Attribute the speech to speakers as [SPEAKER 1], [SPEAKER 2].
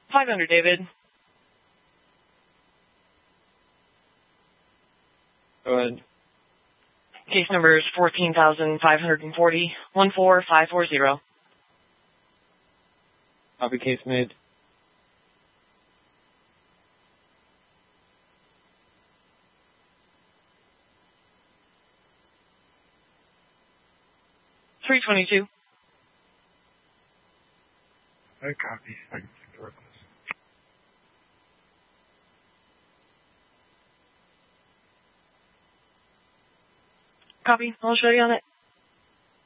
[SPEAKER 1] 500, David.
[SPEAKER 2] Go ahead.
[SPEAKER 1] Case number is 14,540, 14540.
[SPEAKER 2] Copy, case made.
[SPEAKER 1] $322.
[SPEAKER 3] I copy. I can take the rest of this.
[SPEAKER 1] Copy. I'll show you on it.